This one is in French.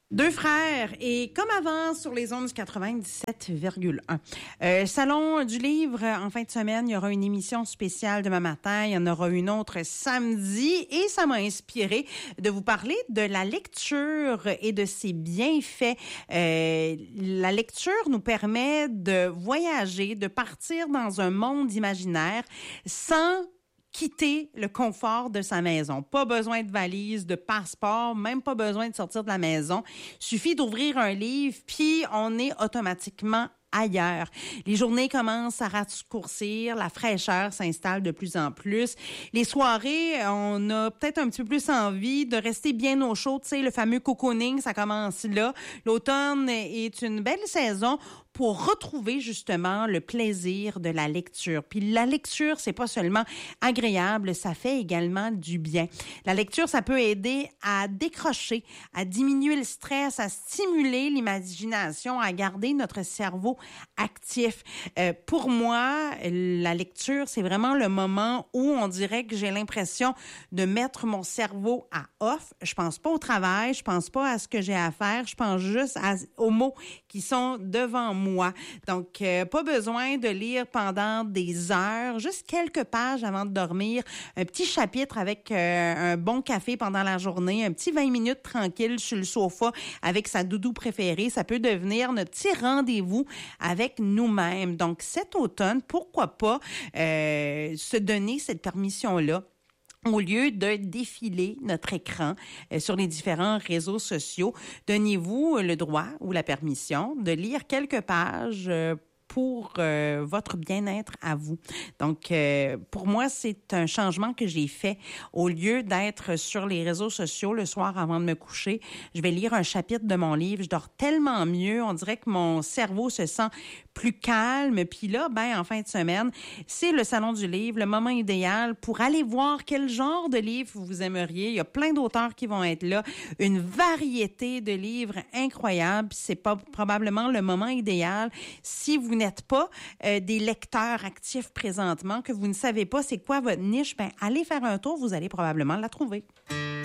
Deux frères et comme avant sur les ondes du 97,1. Salon du livre en fin de semaine, il y aura une émission spéciale demain matin, il y en aura une autre samedi et ça m'a inspiré de vous parler de la lecture et de ses bienfaits. La lecture nous permet de voyager, de partir dans un monde imaginaire sans quitter le confort de sa maison. Pas besoin de valise, de passeport, même pas besoin de sortir de la maison. Suffit d'ouvrir un livre, puis on est automatiquement ailleurs. Les journées commencent à raccourcir, la fraîcheur s'installe de plus en plus. Les soirées, on a peut-être un petit peu plus envie de rester bien au chaud. Tu sais, le fameux cocooning, ça commence là. L'automne est une belle saison pour retrouver justement le plaisir de la lecture. Puis la lecture, c'est pas seulement agréable, ça fait également du bien. La lecture, ça peut aider à décrocher, à diminuer le stress, à stimuler l'imagination, à garder notre cerveau actif. Pour moi, la lecture, c'est vraiment le moment où on dirait que j'ai l'impression de mettre mon cerveau à off. Je pense pas au travail, je pense pas à ce que j'ai à faire, je pense juste aux mots qui sont devant moi. Donc, pas besoin de lire pendant des heures, juste quelques pages avant de dormir, un petit chapitre avec un bon café pendant la journée, un petit 20 minutes tranquille sur le sofa avec sa doudou préférée. Ça peut devenir notre petit rendez-vous avec nous-mêmes. Donc, cet automne, pourquoi pas se donner cette permission-là? Au lieu de défiler notre écran sur les différents réseaux sociaux, donnez-vous le droit ou la permission de lire quelques pages pour votre bien-être à vous. Donc, pour moi, c'est un changement que j'ai fait. Au lieu d'être sur les réseaux sociaux le soir avant de me coucher, je vais lire un chapitre de mon livre. Je dors tellement mieux. On dirait que mon cerveau se sent plus calme. Puis là, en fin de semaine, c'est le Salon du livre, le moment idéal pour aller voir quel genre de livre vous aimeriez. Il y a plein d'auteurs qui vont être là. Une variété de livres incroyables. C'est pas probablement le moment idéal si vous n'êtes pas des lecteurs actifs présentement, que vous ne savez pas c'est quoi votre niche, allez faire un tour, vous allez probablement la trouver.